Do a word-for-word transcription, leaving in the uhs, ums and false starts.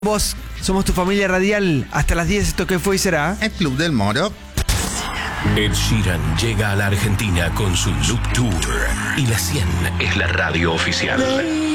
Vos, somos tu familia radial. Hasta las diez, esto que fue y será El Club del Moro. Ed Sheeran llega a la Argentina con su Loop Tour y la cien es la radio oficial.